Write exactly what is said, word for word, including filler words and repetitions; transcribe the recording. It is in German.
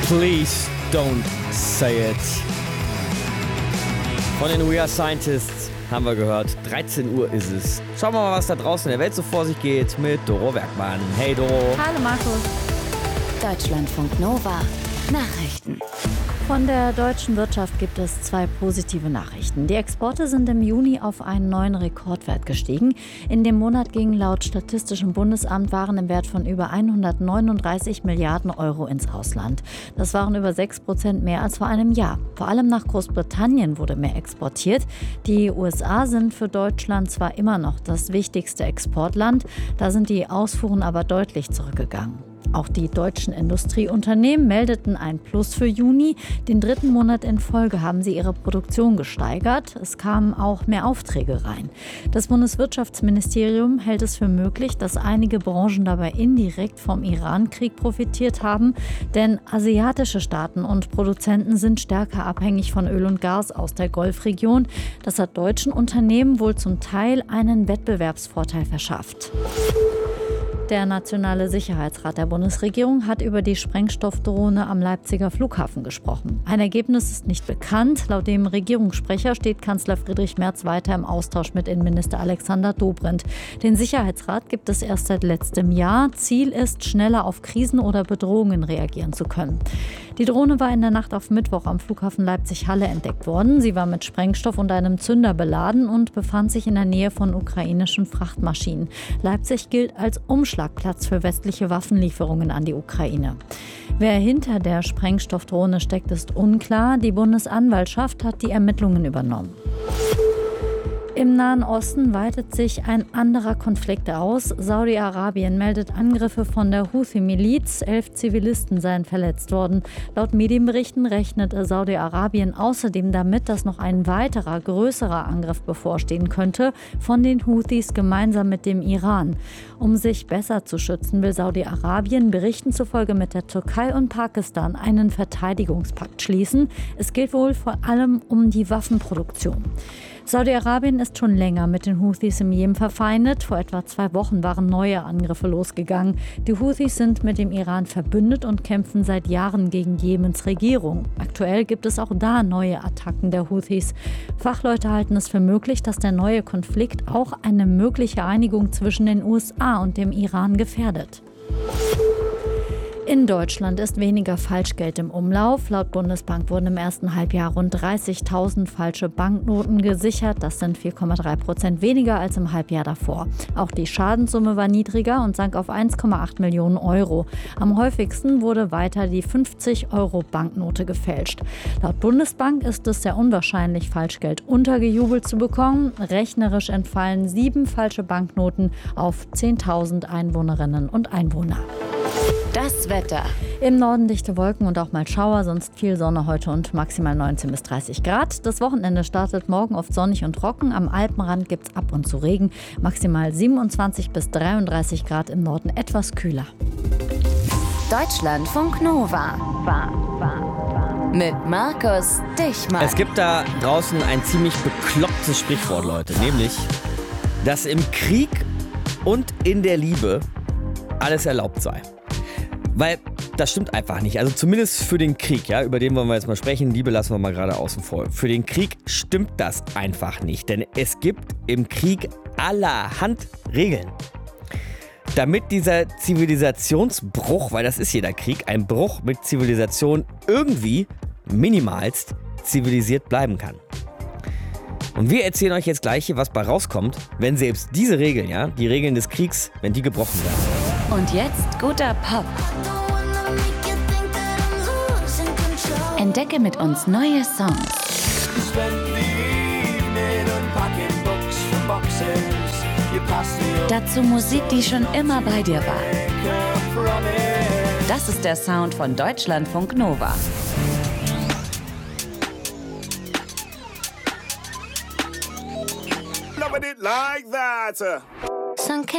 Please don't say it. Von den We Are Scientists haben wir gehört. dreizehn Uhr ist es. Schauen wir mal, was da draußen in der Welt so vor sich geht mit Doro Werkmann. Hey Doro. Hallo Markus. Deutschlandfunk Nova. Nachrichten. Von der deutschen Wirtschaft gibt es zwei positive Nachrichten. Die Exporte sind im Juni auf einen neuen Rekordwert gestiegen. In dem Monat gingen laut Statistischem Bundesamt Waren im Wert von über hundertneununddreißig Milliarden Euro ins Ausland. Das waren über sechs Prozent mehr als vor einem Jahr. Vor allem nach Großbritannien wurde mehr exportiert. Die U S A sind für Deutschland zwar immer noch das wichtigste Exportland, da sind die Ausfuhren aber deutlich zurückgegangen. Auch die deutschen Industrieunternehmen meldeten ein Plus für Juni. Den dritten Monat in Folge haben sie ihre Produktion gesteigert. Es kamen auch mehr Aufträge rein. Das Bundeswirtschaftsministerium hält es für möglich, dass einige Branchen dabei indirekt vom Iran-Krieg profitiert haben. Denn asiatische Staaten und Produzenten sind stärker abhängig von Öl und Gas aus der Golfregion. Das hat deutschen Unternehmen wohl zum Teil einen Wettbewerbsvorteil verschafft. Der Nationale Sicherheitsrat der Bundesregierung hat über die Sprengstoffdrohne am Leipziger Flughafen gesprochen. Ein Ergebnis ist nicht bekannt. Laut dem Regierungssprecher steht Kanzler Friedrich Merz weiter im Austausch mit Innenminister Alexander Dobrindt. Den Sicherheitsrat gibt es erst seit letztem Jahr. Ziel ist, schneller auf Krisen oder Bedrohungen reagieren zu können. Die Drohne war in der Nacht auf Mittwoch am Flughafen Leipzig-Halle entdeckt worden. Sie war mit Sprengstoff und einem Zünder beladen und befand sich in der Nähe von ukrainischen Frachtmaschinen. Leipzig gilt als Umschlagplatz für westliche Waffenlieferungen an die Ukraine. Wer hinter der Sprengstoffdrohne steckt, ist unklar. Die Bundesanwaltschaft hat die Ermittlungen übernommen. Im Nahen Osten weitet sich ein anderer Konflikt aus. Saudi-Arabien meldet Angriffe von der Houthi-Miliz. Elf Zivilisten seien verletzt worden. Laut Medienberichten rechnet Saudi-Arabien außerdem damit, dass noch ein weiterer, größerer Angriff bevorstehen könnte von den Houthis gemeinsam mit dem Iran. Um sich besser zu schützen, will Saudi-Arabien Berichten zufolge mit der Türkei und Pakistan einen Verteidigungspakt schließen. Es geht wohl vor allem um die Waffenproduktion. Saudi-Arabien ist schon länger mit den Houthis im Jemen verfeindet. Vor etwa zwei Wochen waren neue Angriffe losgegangen. Die Houthis sind mit dem Iran verbündet und kämpfen seit Jahren gegen Jemens Regierung. Aktuell gibt es auch da neue Attacken der Houthis. Fachleute halten es für möglich, dass der neue Konflikt auch eine mögliche Einigung zwischen den U S A und dem Iran gefährdet. In Deutschland ist weniger Falschgeld im Umlauf. Laut Bundesbank wurden im ersten Halbjahr rund dreißigtausend falsche Banknoten gesichert. Das sind vier Komma drei Prozent weniger als im Halbjahr davor. Auch die Schadenssumme war niedriger und sank auf eins Komma acht Millionen Euro. Am häufigsten wurde weiter die fünfzig-Euro-Banknote gefälscht. Laut Bundesbank ist es sehr unwahrscheinlich, Falschgeld untergejubelt zu bekommen. Rechnerisch entfallen sieben falsche Banknoten auf zehntausend Einwohnerinnen und Einwohner. Das Wetter. Im Norden dichte Wolken und auch mal Schauer, sonst viel Sonne heute und maximal neunzehn bis dreißig Grad. Das Wochenende startet morgen oft sonnig und trocken. Am Alpenrand gibt es ab und zu Regen. Maximal siebenundzwanzig bis dreiunddreißig Grad, im Norden etwas kühler. Deutschlandfunk Nova. War, war, war. Mit Markus Dichmann. Es gibt da draußen ein ziemlich beklopptes Sprichwort, Leute. Nämlich, dass im Krieg und in der Liebe alles erlaubt sei. Weil das stimmt einfach nicht. Also zumindest für den Krieg, ja, über den wollen wir jetzt mal sprechen. Liebe lassen wir mal gerade außen vor. Für den Krieg stimmt das einfach nicht. Denn es gibt im Krieg allerhand Regeln. Damit dieser Zivilisationsbruch, weil das ist jeder Krieg, ein Bruch mit Zivilisation irgendwie minimalst zivilisiert bleiben kann. Und wir erzählen euch jetzt gleich hier, was bei rauskommt, wenn selbst diese Regeln, ja, die Regeln des Kriegs, wenn die gebrochen werden. Und jetzt guter Pop. Entdecke mit uns neue Songs. Dazu Musik, die schon immer bei dir war. Das ist der Sound von Deutschlandfunk Nova. Like that.